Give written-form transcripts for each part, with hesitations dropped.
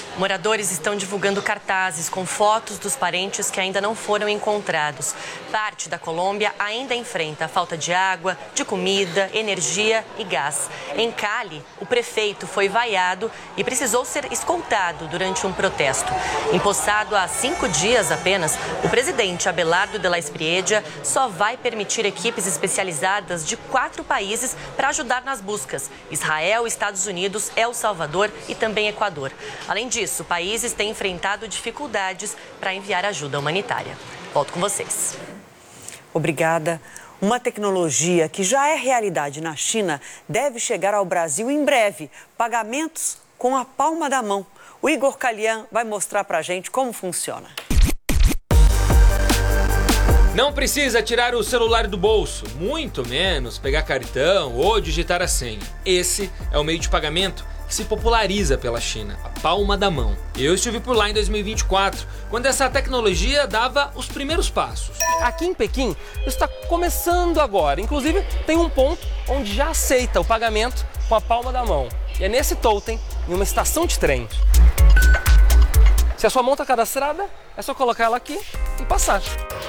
Moradores estão divulgando cartazes com fotos dos parentes que ainda não foram encontrados. Parte da Colômbia ainda enfrenta a falta de água, de comida, energia e gás. Em Cali, o prefeito foi vaiado e precisou ser escoltado durante um protesto. Empossado há 5 dias apenas, o presidente Abelardo de la Espriella só vai permitir equipes especializadas de 4 países para ajudar nas buscas: Israel, Estados Unidos, El Salvador e também Equador. Além disso, países têm enfrentado dificuldades para enviar ajuda humanitária. Volto com vocês. Obrigada. Uma tecnologia que já é realidade na China deve chegar ao Brasil em breve. Pagamentos com a palma da mão. O Igor Calian vai mostrar pra gente como funciona. Não precisa tirar o celular do bolso, muito menos pegar cartão ou digitar a senha. Esse é o meio de pagamento que se populariza pela China, a palma da mão. Eu estive por lá em 2024, quando essa tecnologia dava os primeiros passos. Aqui em Pequim, está começando agora. Inclusive, tem um ponto onde já aceita o pagamento com a palma da mão. E é nesse totem, em uma estação de trem. Se a sua mão está cadastrada, é só colocar ela aqui e passar.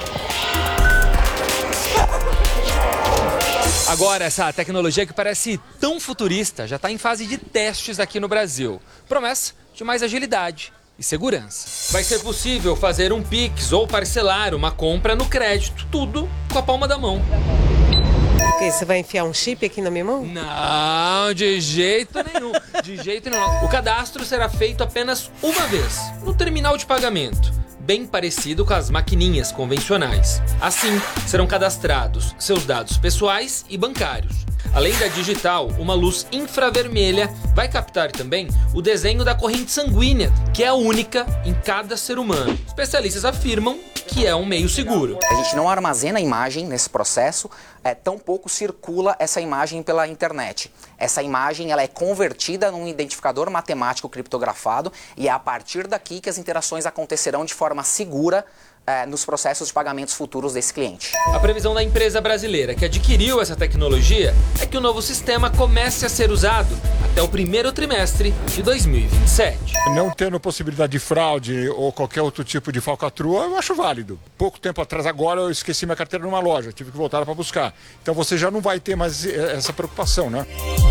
Agora, essa tecnologia que parece tão futurista já está em fase de testes aqui no Brasil. Promessa de mais agilidade e segurança. Vai ser possível fazer um Pix ou parcelar uma compra no crédito, tudo com a palma da mão. Você vai enfiar um chip aqui na minha mão? Não, de jeito nenhum. De jeito nenhum. O cadastro será feito apenas uma vez, no terminal de pagamento. Bem parecido com as maquininhas convencionais. Assim, serão cadastrados seus dados pessoais e bancários. Além da digital, uma luz infravermelha vai captar também o desenho da corrente sanguínea, que é única em cada ser humano. Especialistas afirmam que é um meio seguro. A gente não armazena a imagem nesse processo, tampouco circula essa imagem pela internet. Essa imagem ela é convertida num identificador matemático criptografado e é a partir daqui que as interações acontecerão de forma segura nos processos de pagamentos futuros desse cliente. A previsão da empresa brasileira que adquiriu essa tecnologia é que o novo sistema comece a ser usado até o primeiro trimestre de 2027. Não tendo possibilidade de fraude ou qualquer outro tipo de falcatrua, eu acho válido. Pouco tempo atrás, agora, eu esqueci minha carteira numa loja, tive que voltar para buscar. Então você já não vai ter mais essa preocupação, né?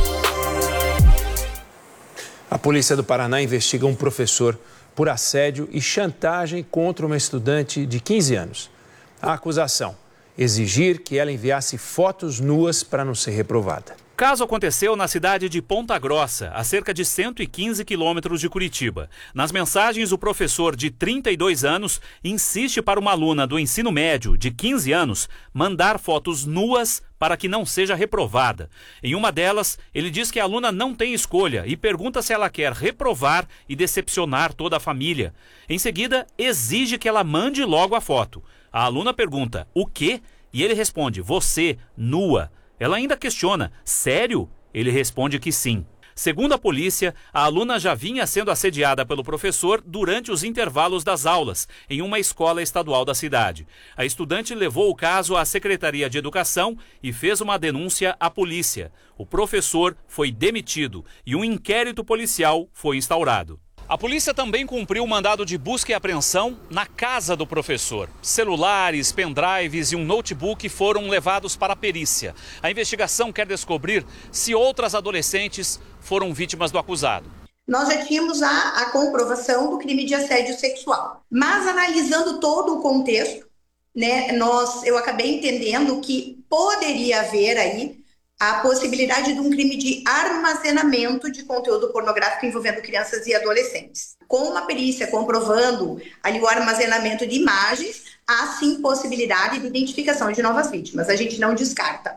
A polícia do Paraná investiga um professor por assédio e chantagem contra uma estudante de 15 anos. A acusação: exigir que ela enviasse fotos nuas para não ser reprovada. O caso aconteceu na cidade de Ponta Grossa, a cerca de 115 quilômetros de Curitiba. Nas mensagens, o professor de 32 anos insiste para uma aluna do ensino médio de 15 anos mandar fotos nuas para que não seja reprovada. Em uma delas, ele diz que a aluna não tem escolha e pergunta se ela quer reprovar e decepcionar toda a família. Em seguida, exige que ela mande logo a foto. A aluna pergunta: o quê? E ele responde: você, nua. Ela ainda questiona: sério? Ele responde que sim. Segundo a polícia, a aluna já vinha sendo assediada pelo professor durante os intervalos das aulas, em uma escola estadual da cidade. A estudante levou o caso à Secretaria de Educação e fez uma denúncia à polícia. O professor foi demitido e um inquérito policial foi instaurado. A polícia também cumpriu o mandado de busca e apreensão na casa do professor. Celulares, pendrives e um notebook foram levados para a perícia. A investigação quer descobrir se outras adolescentes foram vítimas do acusado. Nós já tínhamos a comprovação do crime de assédio sexual. Mas analisando todo o contexto, né, eu acabei entendendo que poderia haver aí a possibilidade de um crime de armazenamento de conteúdo pornográfico envolvendo crianças e adolescentes. Com uma perícia comprovando ali o armazenamento de imagens, há sim possibilidade de identificação de novas vítimas. A gente não descarta.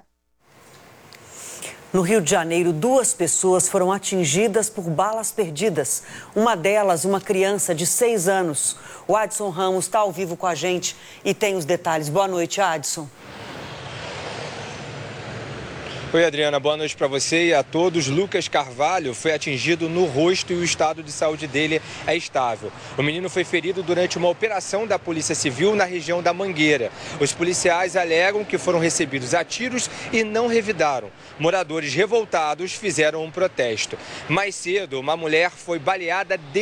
No Rio de Janeiro, 2 pessoas foram atingidas por balas perdidas. Uma delas, uma criança de 6 anos. O Adson Ramos está ao vivo com a gente e tem os detalhes. Boa noite, Adson. Oi, Adriana, boa noite para você e a todos. Lucas Carvalho foi atingido no rosto e o estado de saúde dele é estável. O menino foi ferido durante uma operação da Polícia Civil na região da Mangueira. Os policiais alegam que foram recebidos a tiros e não revidaram. Moradores revoltados fizeram um protesto. Mais cedo, uma mulher foi baleada